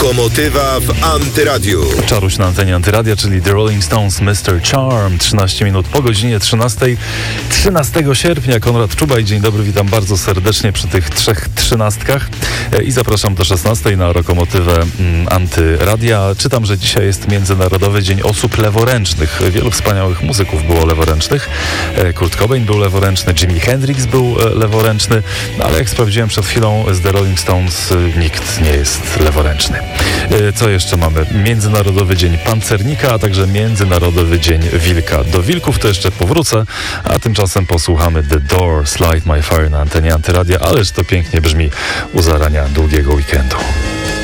Lokomotywa w Antyradiu. Czaruś na antenie Antyradia, czyli The Rolling Stones, Mr. Charm. 13 minut po godzinie 13. 13 sierpnia. Konrad Czubaj, dzień dobry, witam bardzo serdecznie przy tych trzech trzynastkach i zapraszam do 16 na Lokomotywę Antyradia. Czytam, że dzisiaj jest Międzynarodowy Dzień Osób Leworęcznych. Wielu wspaniałych muzyków było leworęcznych. Kurt Cobain był leworęczny, Jimi Hendrix był leworęczny, no ale jak sprawdziłem przed chwilą z The Rolling Stones, nikt nie jest leworęczny. Co jeszcze mamy? Międzynarodowy Dzień Pancernika, a także Międzynarodowy Dzień Wilka. Do wilków to jeszcze powrócę, a tymczasem posłuchamy The Doors, Light My Fire na antenie Antyradia, ależ to pięknie brzmi u zarania długiego weekendu.